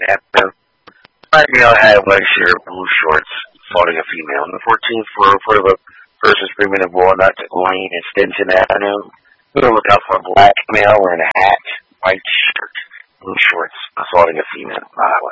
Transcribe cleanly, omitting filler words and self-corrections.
Avenue. My male had white shirt, blue shorts, assaulting a female. On the 14th floor of a person screaming in Walnut Lane and Stinson Avenue. We're going to look out for a black male wearing a hat, white shirt, blue shorts, assaulting a female.